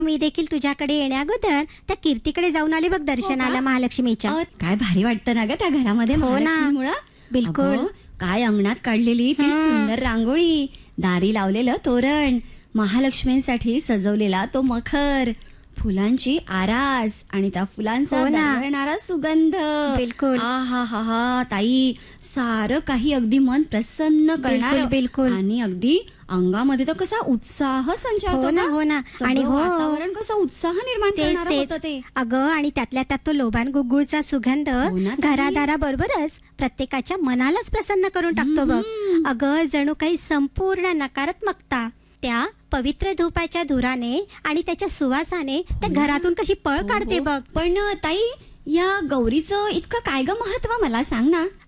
मी देखील तुझ्याकडे येण्याअगोदर त्या कीर्तीकडे जाऊन आले बघ दर्शनाला महालक्ष्मीच्या. काय भारी वाटतं ना ग त्या घरामध्ये. हो ना. महालक्ष्मीमुळं. बिलकुल. अगं, काय अंगणात काढलेली ती सुंदर रांगोळी, दारी लावलेलं तोरण, महालक्ष्मींसाठी सजवलेला तो मखर, फुलांची आरास आणि त्या फुलांचा हो ना. दरवळणारा सुगंध. बिलकुल. हा हा हा ताई, सारं काही अगदी मन प्रसन्न करणार बिलकुल. आणि अगदी अंगामध्ये तर कसा उत्साह संचारतो हो ना, ना. हो ना. सगळं आणि हो, वातावरण कसं उत्साह निर्माण करणारं होतं ते. अगं, आणि त्यातल्या त्यात तो लोबान गुगुळचा सुगंध हो ना ताई. घरादाराबरोबरच प्रत्येकाच्या मनालाच प्रसन्न करून टाकतो बघ. अगं, जणू काही संपूर्ण नकारात्मकता त्या पवित्र धुपाच्या धुराने आणि त्याच्या सुवासाने त्या घरातून कशी पळ काढते बघ. पण ताई, या गौरीचं इतकं काय ग महत्व मला सांग ना.